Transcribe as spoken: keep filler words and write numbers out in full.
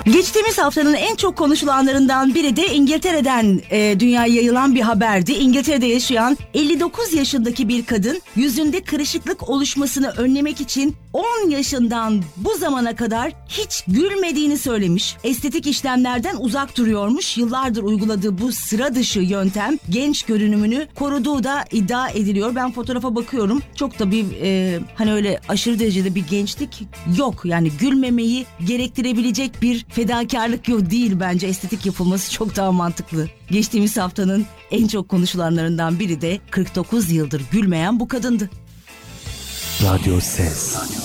Geçtiğimiz haftanın en çok konuşulanlarından biri de İngiltere'den e, dünyaya yayılan bir haberdi. İngiltere'de yaşayan elli dokuz yaşındaki bir kadın yüzünde kırışıklık oluşmasını önlemek için on yaşından bu zamana kadar hiç gülmediğini söylemiş. Estetik işlemlerden uzak duruyormuş. Yıllardır uyguladığı bu sıra dışı yöntem genç görünümünü koruduğu da iddia ediliyor. Ben fotoğrafa bakıyorum. Çok da bir e, hani öyle aşırı derecede bir gençlik yok. Yani gülmemeyi gerektirebilecek bir fedakarlık yok değil bence. Estetik yapılması çok daha mantıklı. Geçtiğimiz haftanın en çok konuşulanlarından biri de kırk dokuz yıldır gülmeyen bu kadındı. Radyo Ses.